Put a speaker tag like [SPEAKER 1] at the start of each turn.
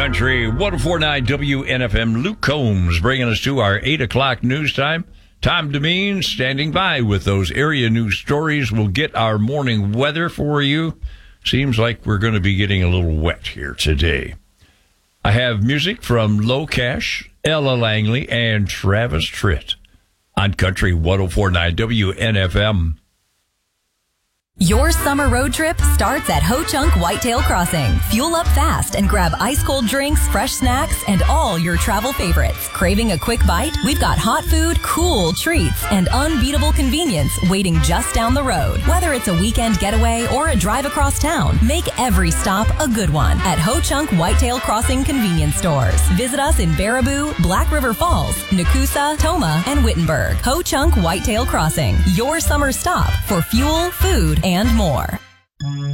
[SPEAKER 1] Country 104.9 WNFM. Luke Combs bringing us to our 8 o'clock news time. Tom Demeen standing by with those area news stories. We'll get our morning weather for you. Seems like we're going to be getting a little wet here today. I have music from Low Cash, Ella Langley, and Travis Tritt on Country 104.9 WNFM.
[SPEAKER 2] Your summer road trip starts at Ho Chunk Whitetail Crossing. Fuel up fast and grab ice-cold drinks, fresh snacks, and all your travel favorites. Craving a quick bite? We've got hot food, cool treats, and unbeatable convenience waiting just down the road. Whether it's a weekend getaway or a drive across town, make every stop a good one at Ho Chunk Whitetail Crossing convenience stores. Visit us in Baraboo, Black River Falls, Nakusa, Toma, and Wittenberg. Ho Chunk Whitetail Crossing, your summer stop for fuel, food, and more.